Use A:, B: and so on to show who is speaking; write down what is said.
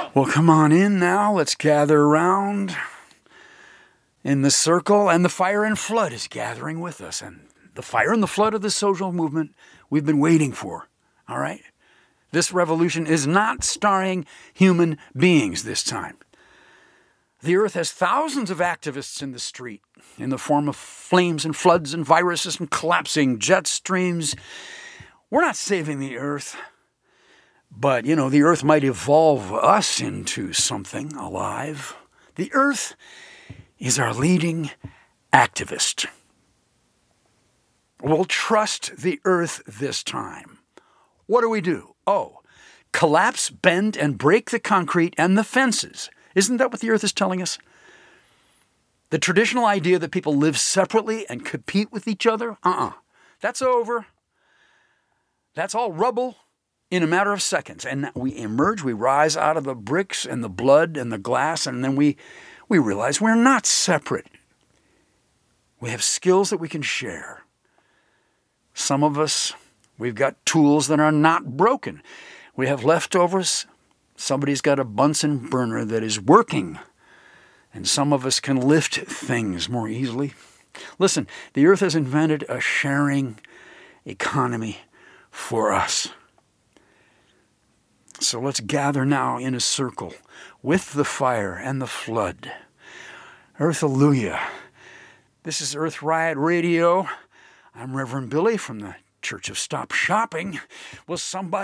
A: Well, come on in now. Let's gather around in the circle, and the fire and flood is gathering with us. And the fire and the flood of the social movement we've been waiting for. All right? This revolution is not starring human beings this time. The earth has thousands of activists in the street in the form of flames and floods and viruses and collapsing jet streams. We're not saving the earth. But, the earth might evolve us into something alive. The earth is our leading activist. We'll trust the earth this time. What do? Collapse, bend, and break the concrete and the fences. Isn't that what the earth is telling us? The traditional idea that people live separately and compete with each other? That's over. That's all rubble. In a matter of seconds. And we emerge, we rise out of the bricks and the blood and the glass, and then we realize we're not separate. We have skills that we can share. Some of us, we've got tools that are not broken. We have leftovers. Somebody's got a Bunsen burner that is working. And some of us can lift things more easily. Listen, the earth has invented a sharing economy for us. So let's gather now in a circle with the fire and the flood. Earth-alleluia. This is Earth Riot Radio. I'm Reverend Billy from the Church of Stop Shopping. Will somebody